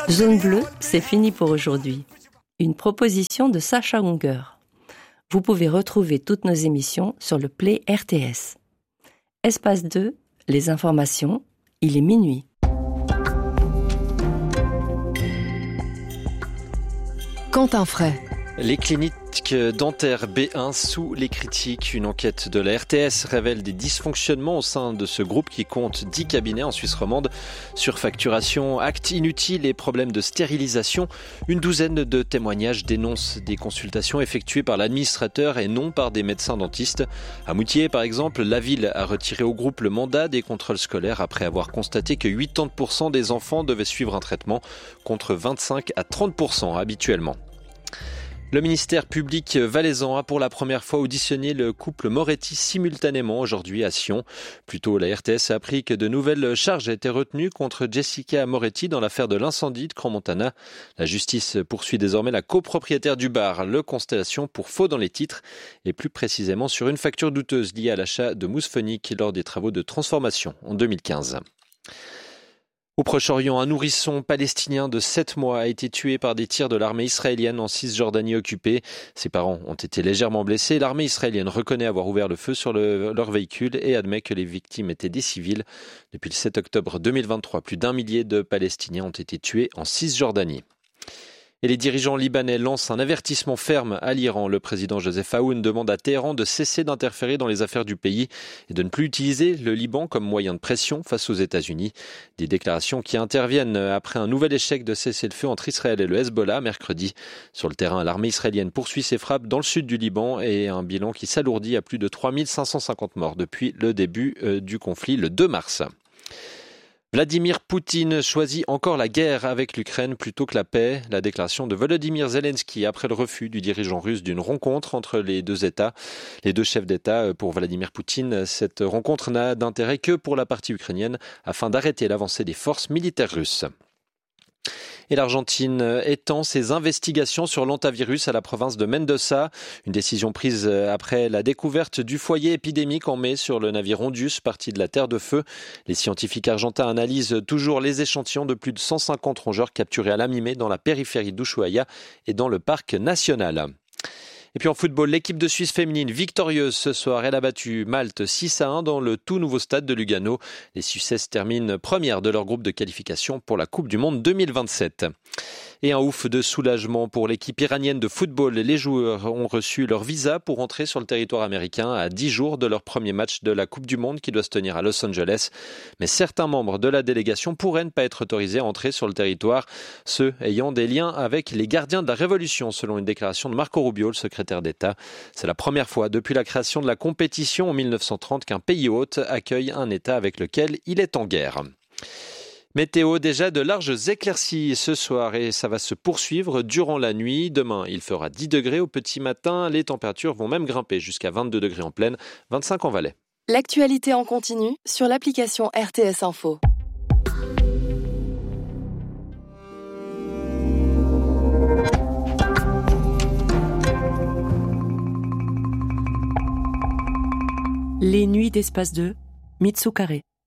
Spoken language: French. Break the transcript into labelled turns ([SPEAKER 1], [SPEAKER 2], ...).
[SPEAKER 1] Zone bleue, c'est fini pour aujourd'hui. Une proposition de Sacha Unger. Vous pouvez retrouver toutes nos émissions sur le Play RTS. Espace 2, les informations, il est minuit.
[SPEAKER 2] Quentin Fray.
[SPEAKER 3] Les cliniques dentaires B1 sous les critiques. Une enquête de la RTS révèle des dysfonctionnements au sein de ce groupe qui compte 10 cabinets en Suisse romande. Surfacturation, actes inutiles et problèmes de stérilisation. Une douzaine de témoignages dénoncent des consultations effectuées par l'administrateur et non par des médecins dentistes. À Moutier, par exemple, la ville a retiré au groupe le mandat des contrôles scolaires après avoir constaté que 80% des enfants devaient suivre un traitement contre 25 à 30% habituellement. Le ministère public valaisan a pour la première fois auditionné le couple Moretti simultanément aujourd'hui à Sion. Plus tôt, la RTS a appris que de nouvelles charges étaient retenues contre Jessica Moretti dans l'affaire de l'incendie de Crans-Montana. La justice poursuit désormais la copropriétaire du bar, Le Constellation, pour faux dans les titres et plus précisément sur une facture douteuse liée à l'achat de mousse phonique lors des travaux de transformation en 2015. Au Proche-Orient, un nourrisson palestinien de 7 mois a été tué par des tirs de l'armée israélienne en Cisjordanie occupée. Ses parents ont été légèrement blessés. L'armée israélienne reconnaît avoir ouvert le feu sur leur véhicule et admet que les victimes étaient des civils. Depuis le 7 octobre 2023, plus d'1 millier de Palestiniens ont été tués en Cisjordanie. Et les dirigeants libanais lancent un avertissement ferme à l'Iran. Le président Joseph Aoun demande à Téhéran de cesser d'interférer dans les affaires du pays et de ne plus utiliser le Liban comme moyen de pression face aux États-Unis. Des déclarations qui interviennent après un nouvel échec de cessez-le-feu entre Israël et le Hezbollah mercredi. Sur le terrain, l'armée israélienne poursuit ses frappes dans le sud du Liban et un bilan qui s'alourdit à plus de 3550 morts depuis le début du conflit le 2 mars. Vladimir Poutine choisit encore la guerre avec l'Ukraine plutôt que la paix. La déclaration de Volodymyr Zelensky après le refus du dirigeant russe d'une rencontre entre les deux chefs d'État. Pour Vladimir Poutine, cette rencontre n'a d'intérêt que pour la partie ukrainienne afin d'arrêter l'avancée des forces militaires russes. Et l'Argentine étend ses investigations sur l'hantavirus à la province de Mendoza. Une décision prise après la découverte du foyer épidémique en mai sur le navire Hondius, parti de la Terre de Feu. Les scientifiques argentins analysent toujours les échantillons de plus de 150 rongeurs capturés à la mi-mai dans la périphérie d'Ushuaia et dans le parc national. Et puis en football, l'équipe de Suisse féminine victorieuse ce soir, elle a battu Malte 6-1 dans le tout nouveau stade de Lugano. Les Suissesses terminent premières de leur groupe de qualification pour la Coupe du Monde 2027. Et un ouf de soulagement pour l'équipe iranienne de football. Les joueurs ont reçu leur visa pour entrer sur le territoire américain à 10 jours de leur premier match de la Coupe du Monde qui doit se tenir à Los Angeles. Mais certains membres de la délégation pourraient ne pas être autorisés à entrer sur le territoire, ceux ayant des liens avec les gardiens de la Révolution, selon une déclaration de Marco Rubio, le secrétaire d'État. C'est la première fois depuis la création de la compétition en 1930 qu'un pays hôte accueille un État avec lequel il est en guerre. Météo, déjà de larges éclaircies ce soir et ça va se poursuivre durant la nuit. Demain, il fera 10 degrés au petit matin. Les températures vont même grimper jusqu'à 22 degrés en plaine, 25 en Valais.
[SPEAKER 2] L'actualité en continu sur l'application RTS Info.
[SPEAKER 1] Les nuits d'Espace 2, Mitsukare.